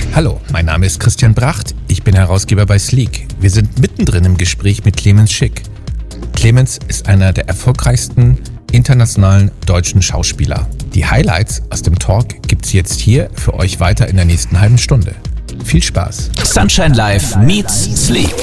Hallo, mein Name ist Christian Bracht. Ich bin Herausgeber bei Sleek. Wir sind mittendrin im Gespräch mit Clemens Schick. Clemens ist einer der erfolgreichsten internationalen deutschen Schauspieler. Die Highlights aus dem Talk gibt's jetzt hier für euch weiter in der nächsten halben Stunde. Viel Spaß. Sunshine Live meets Sleek.